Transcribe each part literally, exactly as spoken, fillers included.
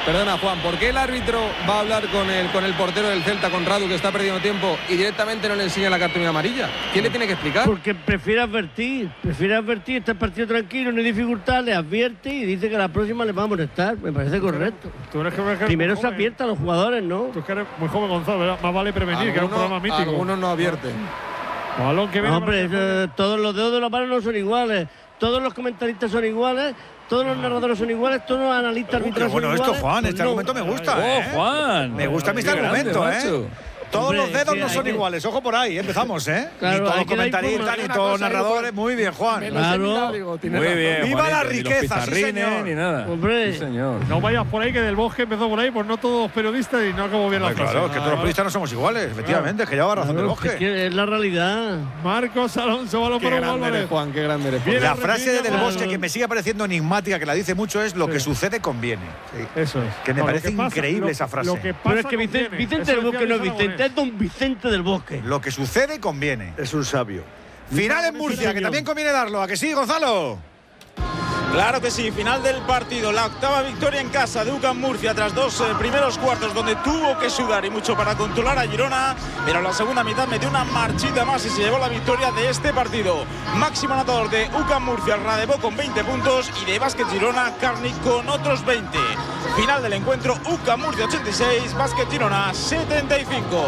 Perdona, Juan, ¿por qué el árbitro va a hablar con el, con el portero del Celta, con Radu, que está perdiendo tiempo, y directamente no le enseña la cartulina amarilla? ¿Quién le tiene que explicar? Porque prefiere advertir, prefiere advertir, está el partido tranquilo, no hay dificultad, le advierte y dice que la próxima le va a molestar. Me parece correcto. Tú eres que eres Primero se joven. advierte a los jugadores, ¿no? Tú que eres muy joven, Gonzalo, ¿verdad? Más vale prevenir, que era un programa mítico. Algunos no advierten. Balón que viene. No, hombre, eh, todos los dedos de la mano no son iguales, todos los comentaristas son iguales, todos los narradores son iguales, todos los analistas Uh, qué arbitrales bueno son esto, iguales. Juan, Pues este no. argumento me gusta, ¡Oh, ¿eh? Juan! Me gusta a mí este Qué grande, argumento, macho. ¿eh? Todos Hombre, los dedos que no hay son que- iguales, ojo por ahí, empezamos, ¿eh? Claro, ni todos hay los que dar comentaristas, información. ni Una todos los cosa, narradores, digo, muy bien, Juan. Me lo sé Claro. mirar, digo, tiene Muy razón. bien, ¡Viva la Juanito, ni riqueza, los sí, pizarrines, señor! ni nada. Hombre. Sí, señor. No vayas por ahí, que del Bosque empezó por ahí, pues no todos periodistas y no acabó bien la Ay, frase. claro, es que todos los periodistas no somos iguales, efectivamente, es que llevaba razón del Claro, es Bosque. que es la realidad. Marcos Alonso, balón Qué para Hugo grande Álvarez. eres, Juan, qué grande eres. Juan. Bien. La frase de del Claro. Bosque que me sigue pareciendo enigmática, que la dice mucho, es lo Sí. que sucede conviene. Eso es. Que me No, lo parece pasa- increíble lo- esa frase. Lo que Pero pasa es que Vicente, conviene. Vicente Eso del Bosque no es decía Luis Vicente, es don Vicente del Bosque. Lo que sucede conviene. Es un sabio. Final en Murcia, que también conviene darlo. ¿A que sí, Gonzalo? Claro que sí, final del partido, la octava victoria en casa de U C A M Murcia tras dos eh, primeros cuartos donde tuvo que sudar y mucho para controlar a Girona, pero en la segunda mitad metió una marchita más y se llevó la victoria de este partido. Máximo anotador de U C A M Murcia, Radebó con veinte puntos y de Básquet Girona, Carni con otros veinte. Final del encuentro, U C A M Murcia ochenta y seis, Básquet Girona setenta y cinco.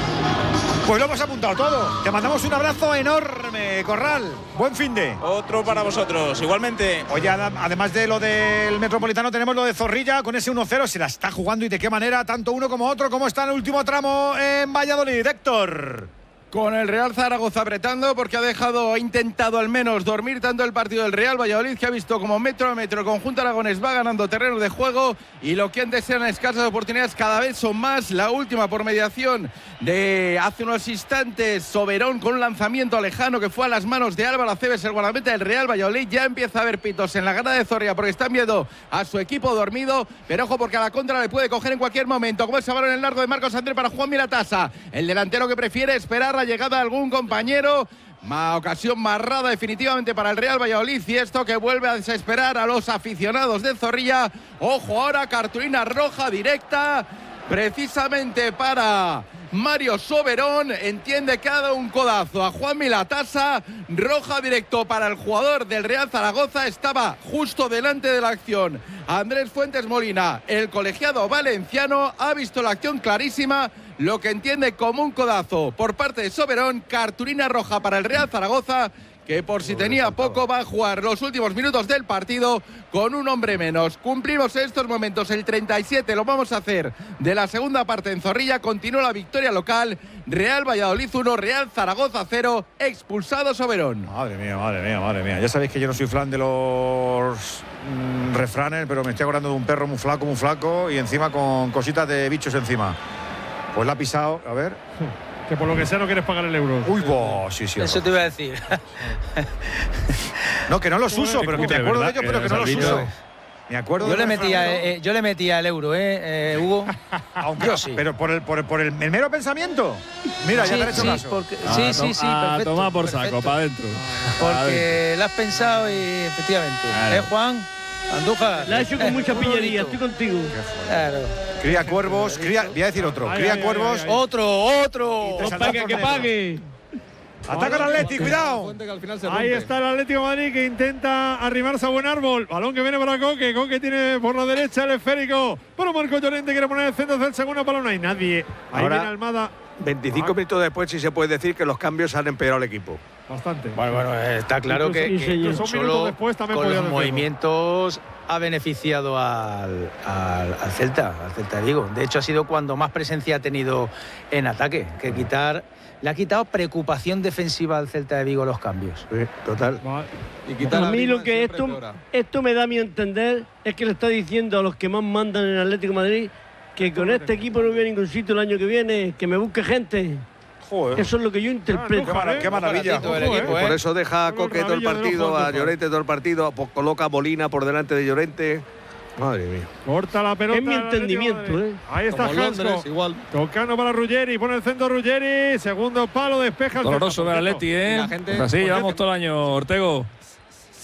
Pues lo hemos apuntado todo. Te mandamos un abrazo enorme, Corral. Buen fin de. Otro para vosotros, igualmente. Oye, ad- además de lo del Metropolitano, tenemos lo de Zorrilla con ese uno cero. Se la está jugando y de qué manera, tanto uno como otro. ¿Cómo está en el último tramo en Valladolid, Héctor? Con el Real Zaragoza apretando porque ha dejado, ha intentado al menos dormir tanto el partido del Real Valladolid, que ha visto como metro a metro el conjunto aragonés va ganando terreno de juego y lo que antes eran escasas oportunidades cada vez son más. La última por mediación de hace unos instantes, Soberón con un lanzamiento lejano que fue a las manos de Álvaro Aceves, el guardameta del Real Valladolid. Ya empieza a haber pitos en la grada de Zorrilla porque están viendo a su equipo dormido, pero ojo porque a la contra le puede coger en cualquier momento, como el balón en el largo de Marcos Andrés para Juan Milatasa, el delantero que prefiere esperar la llegada de algún compañero. Una ocasión marrada definitivamente para el Real Valladolid y esto que vuelve a desesperar a los aficionados de Zorrilla. Ojo ahora, cartulina roja directa precisamente para Mario Soberón. Entiende que ha dado un codazo a Juan Milatasa. Roja directo para el jugador del Real Zaragoza. Estaba justo delante de la acción Andrés Fuentes Molina, el colegiado valenciano. Ha visto la acción clarísima, lo que entiende como un codazo por parte de Soberón. Cartulina roja para el Real Zaragoza, que por si tenía poco va a jugar los últimos minutos del partido con un hombre menos. Cumplimos en estos momentos el treinta y siete, lo vamos a hacer de la segunda parte en Zorrilla. Continúa la victoria local, Real Valladolid uno, Real Zaragoza cero, expulsado Soberón. Madre mía, madre mía, madre mía. Ya sabéis que yo no soy fan de los mm, refranes, pero me estoy acordando de un perro muy flaco, muy flaco y encima con cositas de bichos encima. Pues la ha pisado, a ver. Que por lo que sea no quieres pagar el euro. Uy, bo, sí, sí. Eso te iba a decir. No, que no los uso, pero que me acuerdo de ellos, pero que no los uso. Me acuerdo Yo de le, los metía, refranes, eh, yo le metía el euro, ¿eh, eh Hugo? aunque yo sí. Pero por el, por el, por el mero pensamiento. Mira, ya Sí, te han hecho sí, caso. porque- Ah, sí, sí, to- sí, ah, perfecto, toma por perfecto. saco, para adentro. Porque lo has pensado y efectivamente. Claro. ¿Eh, Juan? Andújar. La ha hecho con mucha Un pillería, bonito. estoy contigo. Claro. Cría cuervos, cría, voy a decir otro. Ay, Cría ay, ay, cuervos. ay, ay. Otro, otro. Y te No saldrá pague, por que negro. pague. Ataca al Atleti, cuidado. Fuente que al final se Ahí rompe. está el Atlético de Madrid que intenta arrimarse a buen árbol. Balón que viene para Coque. Coque tiene por la derecha el esférico. Pero Marco Llorente quiere poner el centro del segundo balón. No hay nadie. Ahí Ahora- viene Almada. veinticinco Ah. minutos después sí se puede decir que los cambios han empeorado el equipo. Bastante. Bueno, bueno, está claro que, Sí, que señor. Incluso un minuto solo después también con podía los decirlo. movimientos ha beneficiado al, al, al Celta, al Celta de Vigo. De hecho, ha sido cuando más presencia ha tenido en ataque, que quitar, le ha quitado preocupación defensiva al Celta de Vigo los cambios. Sí, total. Va- Y quitar A la mí rima lo que siempre esto, empeora. esto me da a mi entender es que le está diciendo a los que más mandan en el Atlético de Madrid que con este equipo no voy a ningún sitio el año que viene, que me busque gente. Joder. Eso es lo que yo interpreto. Qué, mara- qué maravilla. Baratito el Ojo, equipo, Por ¿eh? eso deja a Con Coque todo el rabilla de los partido, a jugadores. Llorente todo el partido, pues coloca a Molina por delante de Llorente. Madre mía. Corta la pelota. Es mi el Atlético de entendimiento, Madrid. ¿eh? Ahí está Como Londres, Hansco. igual. Tocando para Ruggeri. Pone el centro Segundo palo, despeja el Doloroso ver Celta, al por Atleti, cierto. ¿eh? La gente- Pues así por llevamos cierto- todo el año, Ortego.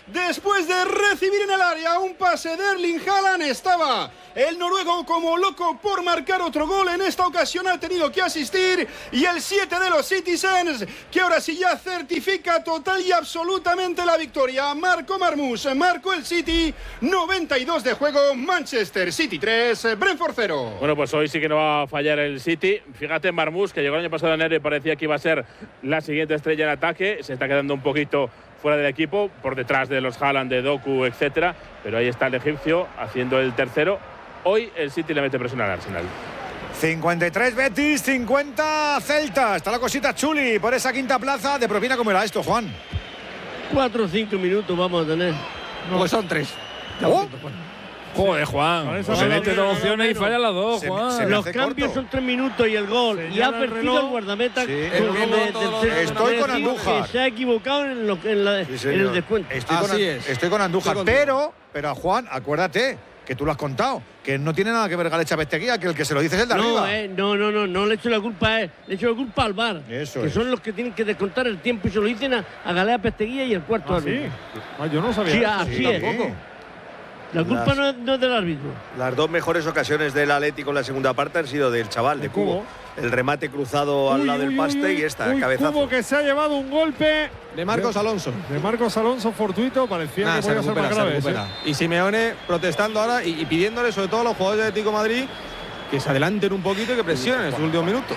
después de recibir en el área un pase de Erling Haaland. Estaba el noruego como loco por marcar otro gol. En esta ocasión ha tenido que asistir, y el siete de los Citizens, que ahora sí ya certifica total y absolutamente la victoria. Marco Marmús, marcó el City, noventa y dos de juego, Manchester City tres, Brentford cero. Bueno, pues hoy sí que no va a fallar el City. Fíjate, Marmús, que llegó el año pasado en enero y parecía que iba a ser la siguiente estrella en ataque, se está quedando un poquito fuera del equipo, por detrás de los Haaland, de Doku, etcétera, pero ahí está el egipcio haciendo el tercero. Hoy el City le mete presión al Arsenal. cincuenta y tres Betis, cincuenta Celta. Está la cosita chuli por esa quinta plaza. De propina, ¿cómo era esto, Juan? Cuatro o cinco minutos vamos a tener. No, pues son tres. ¿Oh? Joder, Juan. Se mete dos opciones y falla las dos, Juan. Se, se Los cambios corto. Son tres minutos y el gol. Se y ha perdido el guardameta. Sí. El de, de, estoy con Andújar. Que se ha equivocado en, lo, en, la, sí, en el descuento. Estoy Así con, es. Estoy con Andújar. Estoy pero, pero a Juan, acuérdate que tú lo has contado, que no tiene nada que ver Galecha Besteguía, que el que se lo dice es el de no, arriba. Eh, no, no, no, no le echo la culpa a él, le echo la culpa al V A R. Eso que es. son los que tienen que descontar el tiempo y se lo dicen a, a Galea Besteguía y el cuarto ¿Ah, árbitro. Sí? Ah, yo no sabía. Sí, eso. así Sí, es. tampoco. La culpa las, no, es, no es del árbitro. Las dos mejores ocasiones del Atlético en la segunda parte han sido del chaval, de Cubo. Cubo. El remate cruzado uy, al lado uy, del paste uy, y esta, uy, cabezazo. Cubo que se ha llevado un golpe de Marcos Alonso. De Marcos Alonso fortuito, parecía nah, que podía recupera, ser más grave. ¿Sí? Y Simeone protestando ahora y, y pidiéndole sobre todo a los jugadores de Atlético de Madrid que se adelanten un poquito y que presionen en sus últimos minutos.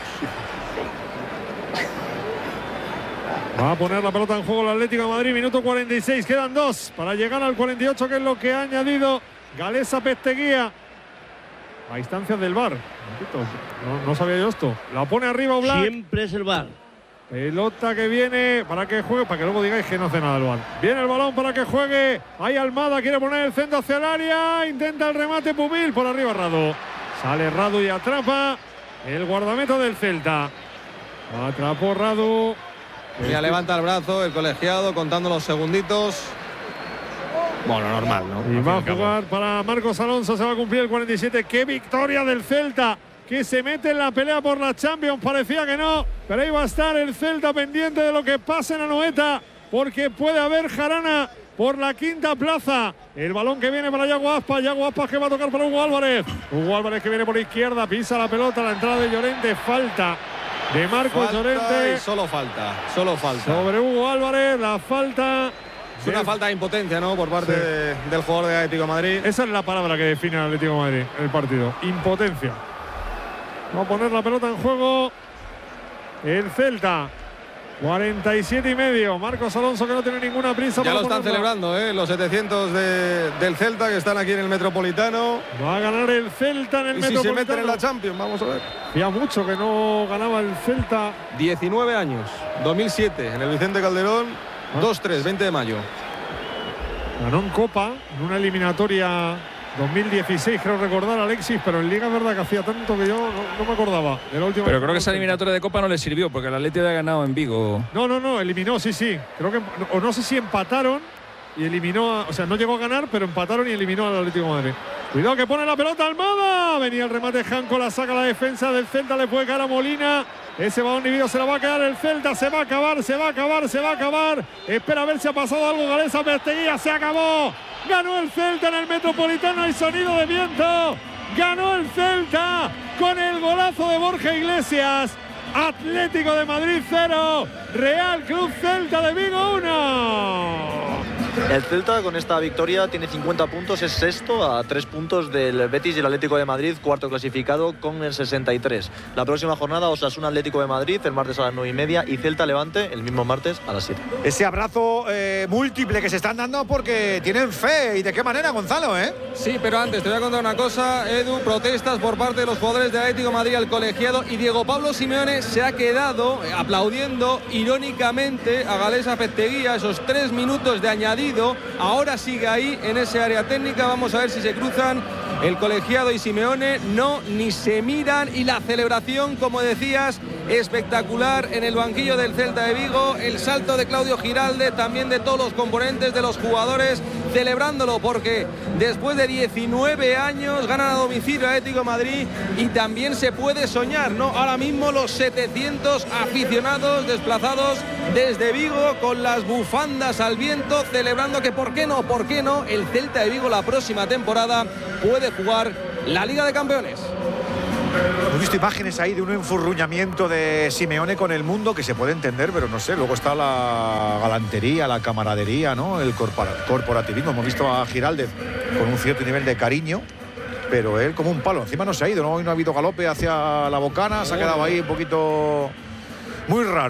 Va a poner la pelota en juego el Atlético de Madrid, minuto cuarenta y seis, quedan dos para llegar al cuarenta y ocho, que es lo que ha añadido Galeza Besteguía a instancias del V A R. No, no sabía yo esto. La pone arriba Oblak. Siempre es el V A R. Pelota que viene para que juegue, para que luego digáis que no hace nada el V A R. Viene el balón para que juegue. Ahí Almada quiere poner el centro hacia el área. Intenta el remate Pubil, por arriba Radu. Sale Radu y atrapa el guardameta del Celta. Atrapó Radu. Ya levanta el brazo el colegiado contando los segunditos. Bueno, normal, ¿no? Y va a jugar para Marcos Alonso, se va a cumplir el cuarenta y siete. ¡Qué victoria del Celta! Que se mete en la pelea por la Champions, parecía que no, pero ahí va a estar el Celta pendiente de lo que pase en Anoeta, porque puede haber jarana por la quinta plaza. El balón que viene para Yago Aspas, Yago Aspas que va a tocar para Hugo Álvarez. Hugo Álvarez que viene por izquierda, pisa la pelota, la entrada de Llorente, falta de Marcos falta Llorente. Y solo falta, solo falta. Sobre Hugo Álvarez, la falta. Es una falta de impotencia, ¿no? Por parte sí. de, del jugador de Atlético de Madrid. Esa es la palabra que define al Atlético de Madrid en el partido. Impotencia. Va a poner la pelota en juego el Celta. cuarenta y siete y medio. Marcos Alonso que no tiene ninguna prisa. Ya para lo están ponerla. celebrando, ¿eh? Los setecientos de, del Celta que están aquí en el Metropolitano. Va a ganar el Celta en el y Metropolitano. Si se meten en la Champions, vamos a ver. Ya mucho que no ganaba el Celta. diecinueve años. dos mil siete en el Vicente Calderón. ¿Ah? dos tres, veinte de mayo. Ganó en Copa, en una eliminatoria dos mil dieciséis, creo recordar, Alexis, pero en Liga es verdad que hacía tanto que yo no, no me acordaba. De la última pero creo que esa eliminatoria de Copa no le sirvió, porque el Atlético había ganado en Vigo. No, no, no, eliminó, sí, sí. Creo que, o no sé si empataron y eliminó, a, o sea, no llegó a ganar, pero empataron y eliminó al Atlético de Madrid. Cuidado que pone la pelota Almada. Venía el remate Janco, la saca la defensa del Celta, le puede caer a Molina. Ese balón dividido se la va a quedar el Celta, se va a acabar, se va a acabar, se va a acabar. Espera a ver si ha pasado algo. Galeza Besteguía, se acabó. Ganó el Celta en el Metropolitano, hay sonido de viento. Ganó el Celta con el golazo de Borja Iglesias. Atlético de Madrid cero, Real Club Celta de Vigo uno. El Celta con esta victoria tiene cincuenta puntos, es sexto a tres puntos del Betis y el Atlético de Madrid, cuarto clasificado con el sesenta y tres. La próxima jornada Osasuna Atlético de Madrid el martes a las nueve y media y Celta Levante el mismo martes a las siete. Ese abrazo eh, múltiple que se están dando porque tienen fe. ¿Y de qué manera, Gonzalo? ¿eh? Sí, pero antes te voy a contar una cosa, Edu. Protestas por parte de los jugadores de Atlético de Madrid al colegiado y Diego Pablo Simeone se ha quedado aplaudiendo irónicamente a Galeza Besteguía esos tres minutos de añadido. Ahora sigue ahí en ese área técnica. Vamos a ver si se cruzan el colegiado y Simeone. No, ni se miran. Y la celebración, como decías, espectacular en el banquillo del Celta de Vigo. El salto de Claudio Giralde, también de todos los componentes, de los jugadores, celebrándolo porque después de diecinueve años ganan a domicilio Atlético de Madrid y también se puede soñar, ¿no? Ahora mismo los setecientos aficionados desplazados desde Vigo con las bufandas al viento, celebrando que por qué no, por qué no, el Celta de Vigo la próxima temporada puede jugar la Liga de Campeones. Hemos visto imágenes ahí de un enfurruñamiento de Simeone con el mundo que se puede entender, pero no sé, luego está la galantería, la camaradería, ¿no? El corporativismo. Hemos visto a Giraldez con un cierto nivel de cariño, pero él como un palo. Encima no se ha ido, ¿no? Hoy no ha habido galope hacia la bocana, se ha quedado ahí un poquito muy raro.